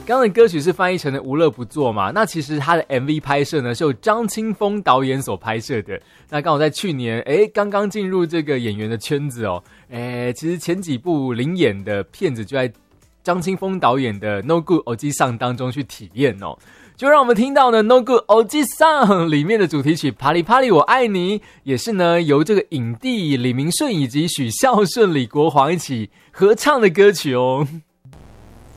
刚刚的歌曲是翻译成了无乐不作嘛，那其实他的 MV 拍摄呢是由张清峰导演所拍摄的。那刚好在去年刚刚进入这个演员的圈子哦，其实前几部领演的片子就在张清峰导演的 No Good Oji-san 当中去体验哦。就让我们听到呢 No Good Oji-san 里面的主题曲啪里啪里我爱你，也是呢由这个影帝李明顺以及许孝顺、李国煌一起合唱的歌曲哦。